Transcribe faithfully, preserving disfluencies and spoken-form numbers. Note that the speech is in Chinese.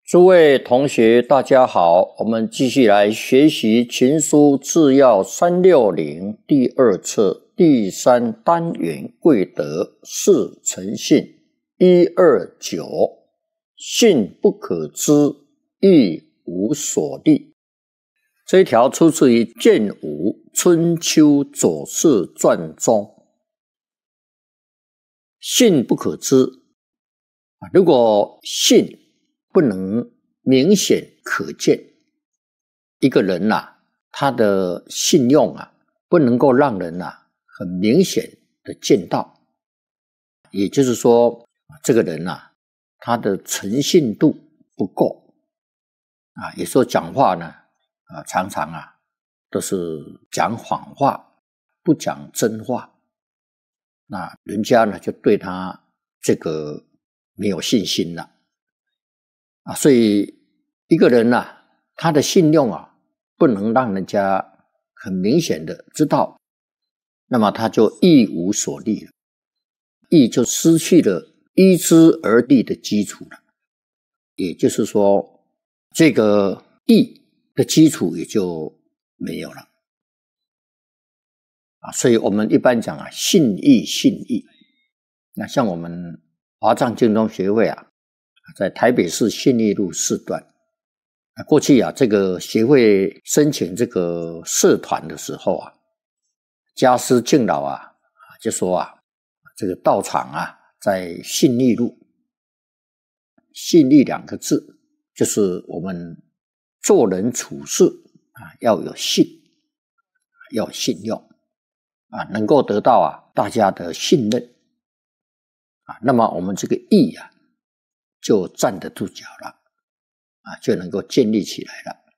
诸位同学大家好，我们继续来学习群书治要三六零第二册第三单元贵德是诚信一二九，信不可知，亦无所立。这一条出自于建武春秋左氏传中。信不可知，如果信不能明显可见，一个人呐、啊，他的信用啊，不能够让人啊很明显的见到，也就是说，这个人呐、啊，他的诚信度不够啊，也说讲话呢啊，常常啊都是讲谎话，不讲真话，那人家呢就对他这个没有信心了。啊，所以一个人啊，他的信用啊，不能让人家很明显的知道，那么他就亦无所立了，亦就失去了依之而立的基础了。也就是说，这个义的基础也就没有了。啊，所以我们一般讲啊，信义信义。那像我们华藏精通学会啊，在台北市信义路四段，过去啊，这个协会申请这个社团的时候啊，家师敬老啊，就说啊，这个道场啊，在信义路，信义两个字，就是我们做人处事啊，要有信，要有信用啊，能够得到啊大家的信任啊，那么我们这个义啊，就站得住脚了啊，就能够建立起来了。